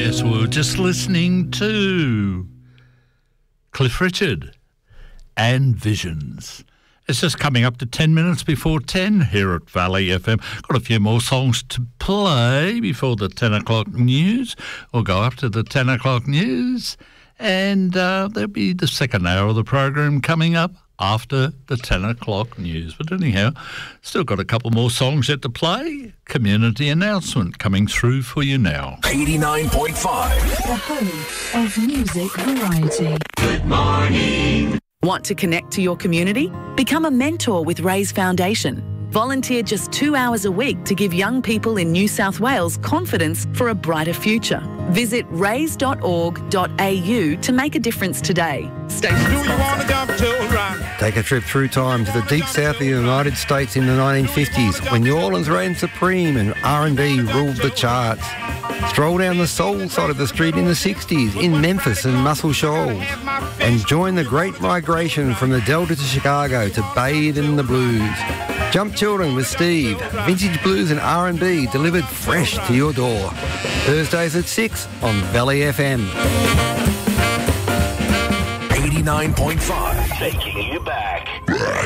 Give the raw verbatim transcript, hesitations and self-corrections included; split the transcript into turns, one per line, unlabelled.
Yes, we were just listening to Cliff Richard and Visions. It's just coming up to ten minutes before ten here at Valley F M. Got a few more songs to play before the ten o'clock news. We'll go up to the ten o'clock news, and uh, there'll be the second hour of the program coming up after the ten o'clock news. But anyhow, still got a couple more songs yet to play. Community announcement coming through for you now.
eighty-nine point five.
The home of music variety.
Good morning.
Want to connect to your community? Become a mentor with Raise Foundation. Volunteer just two hours a week to give young people in New South Wales confidence for a brighter future. Visit raise dot org dot a u to make a difference today. Stay
Do you want to jump children?
Take a trip through time to the deep south of the United States in the nineteen fifties when New Orleans reigned supreme and R and B ruled the charts. Stroll down the soul side of the street in the sixties in Memphis and Muscle Shoals and join the great migration from the Delta to Chicago to bathe in the blues. Jump Children with Steve, vintage blues and R and B delivered fresh to your door. Thursdays at six on Valley F M.
eighty-nine point five. Taking you back.